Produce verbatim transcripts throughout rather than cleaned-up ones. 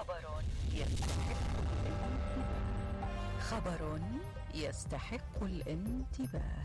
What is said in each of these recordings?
خبر يستحق الانتباه. خبر يستحق الانتباه.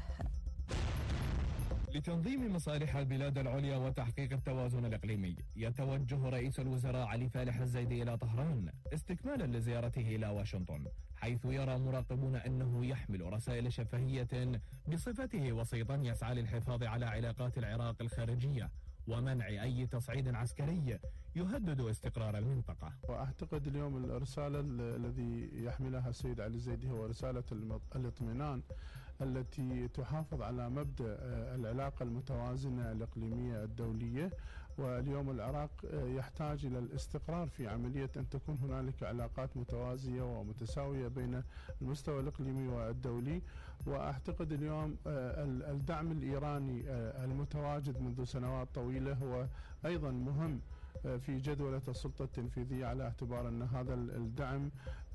لتنظيم مصالح البلاد العليا وتحقيق التوازن الإقليمي، يتوجه رئيس الوزراء علي فالح الزيدي إلى طهران استكمالا لزيارته إلى واشنطن، حيث يرى مراقبون أنه يحمل رسائل شفهية بصفته وسيطا يسعى للحفاظ على علاقات العراق الخارجية ومنع أي تصعيد عسكري يهدد استقرار المنطقة. وأعتقد اليوم الرسالة الذي يحملها السيد علي الزيدي هو رسالة الاطمئنان التي تحافظ على مبدأ العلاقة المتوازنة الإقليمية الدولية. واليوم العراق يحتاج إلى الاستقرار في عملية أن تكون هنالك علاقات متوازية ومتساوية بين المستوى الإقليمي والدولي. وأعتقد اليوم الدعم الإيراني المتواجد منذ سنوات طويلة هو أيضا مهم في جدولة السلطة التنفيذية، على اعتبار أن هذا الدعم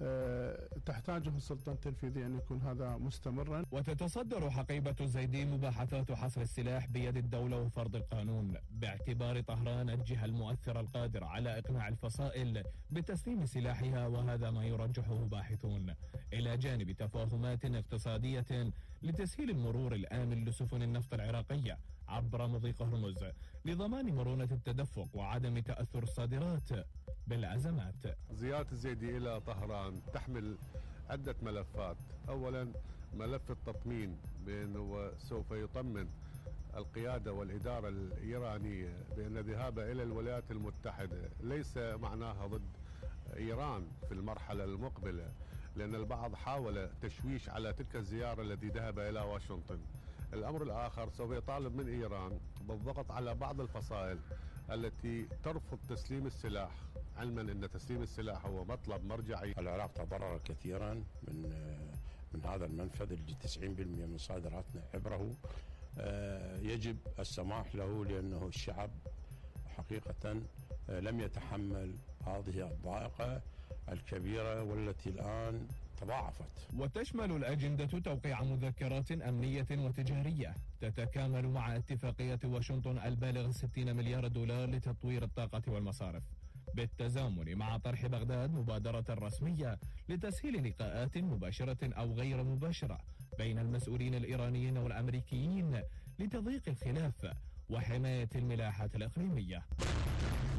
تحتاجه السلطة التنفيذية أن يكون هذا مستمرا. وتتصدر حقيبة الزيدي مباحثات حصر السلاح بيد الدولة وفرض القانون، باعتبار طهران الجهة المؤثرة القادرة على إقناع الفصائل بتسليم سلاحها، وهذا ما يرجحه باحثون، إلى جانب تفاهمات اقتصادية لتسهيل المرور الآمن لسفن النفط العراقية عبر مضيق هرمز لضمان مرونة التدفق وعدم تأثر الصادرات بالأزمات. زيارة الزيدي إلى طهران تحمل عدة ملفات. أولا ملف التطمين بأنه سوف يطمن القيادة والإدارة الإيرانية بأن ذهابها إلى الولايات المتحدة ليس معناها ضد إيران في المرحلة المقبلة، لأن البعض حاول تشويش على تلك الزيارة التي ذهب إلى واشنطن. الأمر الآخر سوف يطالب من إيران بالضغط على بعض الفصائل التي ترفض تسليم السلاح، علما أن تسليم السلاح هو مطلب مرجعي. العراق تضرر كثيرا من من هذا المنفذ اللي تسعين بالمئة من صادراتنا عبره. يجب السماح له لأنه الشعب حقيقة لم يتحمل هذه الضائقة الكبيرة والتي الآن تضاعفت. وتشمل الأجندة توقيع مذكرات أمنية وتجارية تتكامل مع اتفاقية واشنطن البالغ ستين مليار دولار لتطوير الطاقة والمصارف، بالتزامن مع طرح بغداد مبادرة رسمية لتسهيل لقاءات مباشرة أو غير مباشرة بين المسؤولين الإيرانيين والأمريكيين لتضييق الخلاف وحماية الملاحة الإقليمية.